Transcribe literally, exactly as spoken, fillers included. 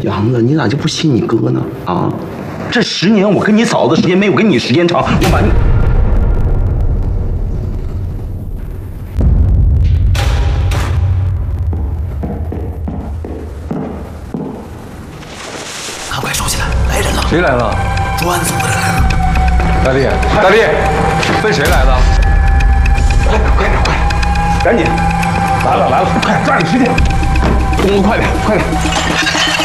杨子，你咋就不信你哥呢？啊，这十年我跟你嫂子时间没有跟你时间长，我把你。 谁来了？ 专案组的人来了。 大力，大力，问谁来了？ 快点，快点，快点，赶紧！来了来了，快抓紧时间！动作快点，快点！